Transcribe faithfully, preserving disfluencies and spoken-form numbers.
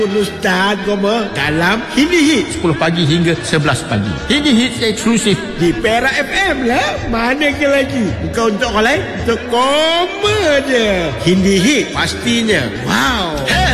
Ustaz Goma dalam Hindi Hit sepuluh pagi hingga sebelas pagi. Hindi Hit eksklusif di Perak F M lah. Mana ke lagi? Bukan untuk orang lain, untuk Goma je. Hindi Hit pastinya wow.